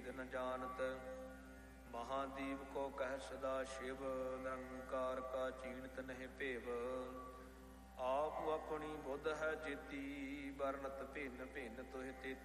ਭੇਦ ਨ ਜਾਣਤ। ਮਹਾਦੀਵ ਕੋ ਕਹਿ ਸਦਾ ਸ਼ਿਵ, ਨਿਰੰਕਾਰ ਕਾ ਚੀਣਤ ਨਹਿ ਭੇਵ। ਆਪ ਆਪਣੀ ਬੁੱਧ ਹੈ ਚੇਤੀ, ਵਰਨਤ ਭਿੰਨ ਭਿੰਨ ਤੁਹਿ ਤੇਤੀ।